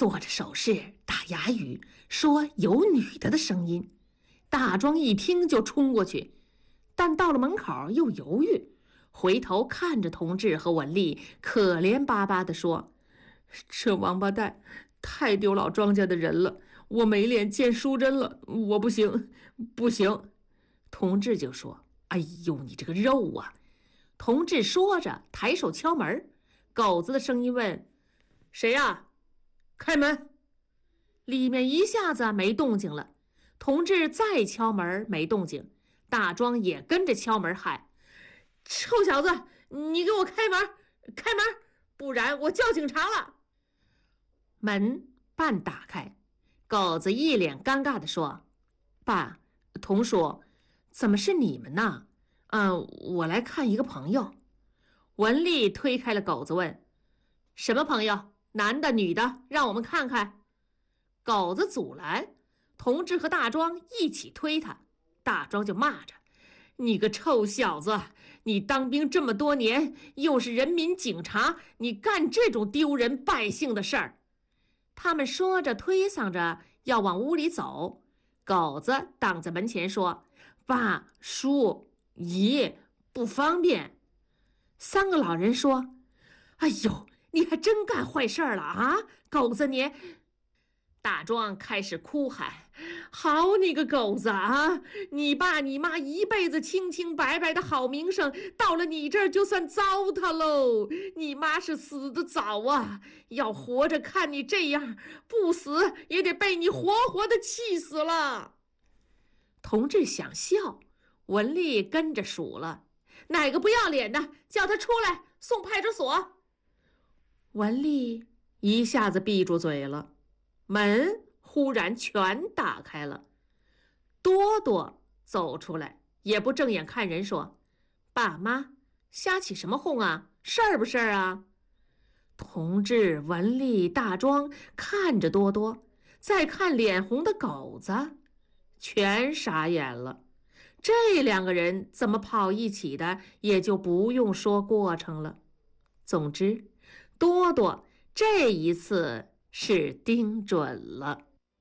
做着手势，打哑语，说有女的声音。大庄一听就冲过去，但到了门口又犹豫，回头看着同志和文丽，可怜巴巴地说：“这王八蛋太丢老庄家的人了，我没脸见淑珍了，我不行，不行。”同志就说：“哎呦，你这个肉啊！”同志说着，抬手敲门。狗子的声音问：“谁呀？开门！”里面一下子没动静了。同志再敲门，没动静。大庄也跟着敲门喊：“臭小子，你给我开门，开门，不然我叫警察了。”门半打开，狗子一脸尴尬地说：“爸，童叔，怎么是你们呢？我来看一个朋友。”文丽推开了狗子，问：“什么朋友？男的女的？让我们看看。”狗子阻拦，同志和大庄一起推他。大庄就骂着：“你个臭小子，你当兵这么多年，又是人民警察，你干这种丢人败兴的事儿！”他们说着推搡着要往屋里走，狗子挡在门前说：“爸、叔、姨，不方便。”三个老人说：“哎呦，你还真干坏事了啊，狗子你！”大庄开始哭喊：“好你个狗子啊！你爸你妈一辈子清清白白的好名声，到了你这儿就算糟蹋喽！你妈是死得早啊，要活着看你这样，不死也得被你活活的气死了。”同志想笑，文丽跟着数了：“哪个不要脸的，叫他出来送派出所。”文丽一下子闭住嘴了。门忽然全打开了，多多走出来，也不正眼看人，说：“爸妈，瞎起什么哄啊？事儿不事儿啊？”同志、文丽、大庄看着多多，再看脸红的狗子，全傻眼了。这两个人怎么跑一起的，也就不用说过程了。总之，多多这一次是盯准了。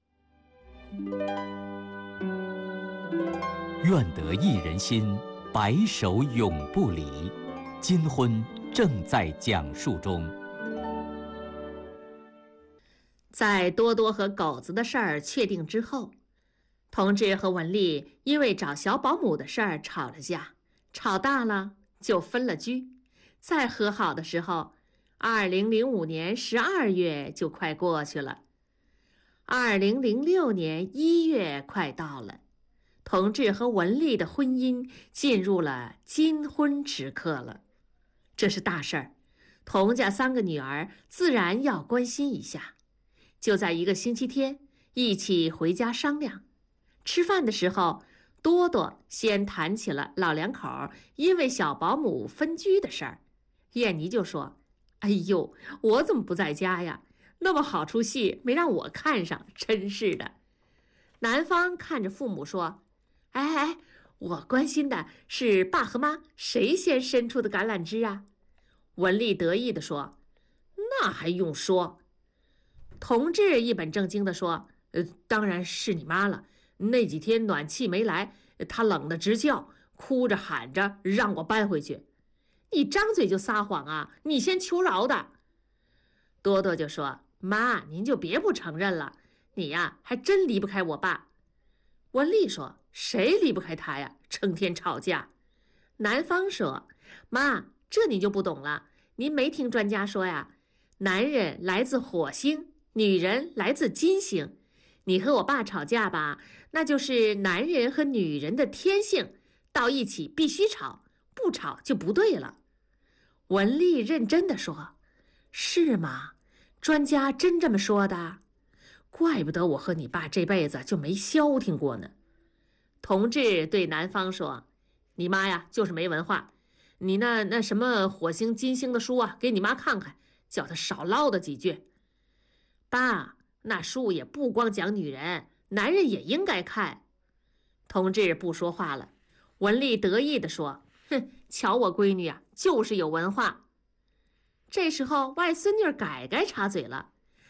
愿得一人心，白首永不离。金婚正在讲述中。 在多多和狗子的事儿确定之后，同志和文丽因为找小保姆的事儿吵了架，吵大了就分了居。再和好的时候，2005年12月就快过去了。2006年1月快到了，同志和文丽的婚姻进入了金婚时刻了。这是大事儿，童家3个女儿自然要关心一下。就在一个星期天，一起回家商量。吃饭的时候，多多先谈起了老两口因为小保姆分居的事儿。燕妮就说：“哎呦，我怎么不在家呀？那么好出戏没让我看上，真是的。”男方看着父母说：“哎，我关心的是爸和妈谁先伸出的橄榄枝啊？”文丽得意地说：“那还用说？”同志一本正经地说：“当然是你妈了。那几天暖气没来，她冷得直叫，哭着喊着让我搬回去。你张嘴就撒谎啊！你先求饶的。”多多就说：“妈，您就别不承认了，你呀还真离不开我爸。”文丽说：“谁离不开他呀？成天吵架。”男方说：“妈，这你就不懂了，您没听专家说呀？男人来自火星，女人来自金星。你和我爸吵架吧，那就是男人和女人的天性，到一起必须吵，不吵就不对了。”文丽认真地说：“是吗？专家真这么说的？怪不得我和你爸这辈子就没消停过呢。”同志对男方说：“你妈呀，就是没文化。你那什么火星金星的书啊，给你妈看看，叫她少唠叨几句。”爸，那书也不光讲女人，男人也应该看。同志不说话了。文丽得意地说：“哼，瞧我闺女啊，就是有文化。”这时候外孙女改改插嘴了：“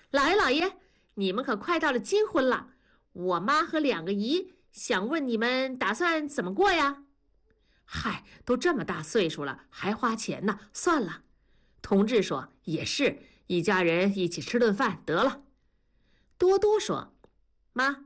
老爷，老爷，你们可快到了金婚了，我妈和2个姨想问你们打算怎么过呀？嗨，都这么大岁数了，还花钱呢，算了。同志说：“也是，一家人一起吃顿饭得了。”多多说：“妈，